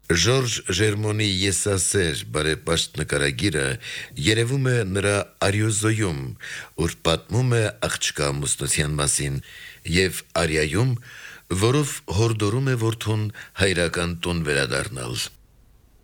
Ժորժ Ժերմոնի եսասեր բարեպաշտ նկարագիրը երևում է նրա Արիոզոյում, ուր պատմում է աղջկա ամուսնության մասին, և Արիայում, որով հորդորում է որդուն հայրական տուն վերադառնալ։